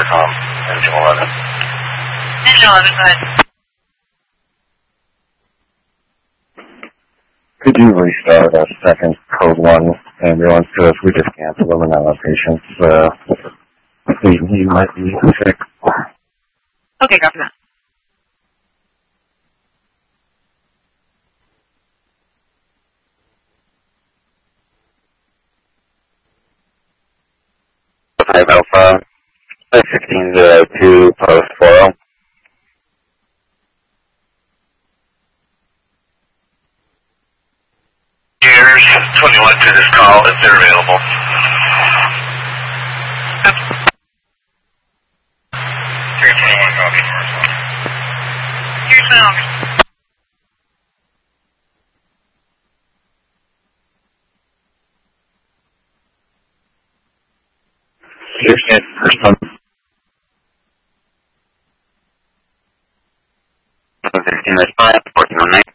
intercom, engine 11. Engine 11, go ahead. Could you restart a second code 1 ambulance to us? We just canceled them and now our patients, he might be sick. Okay, copy that. Five Alpha, 1602 post 40. Gears 21 to this call if they're available. Gears 21 copy. Gears 21. Here's it, first one. 16 is 5, 1409.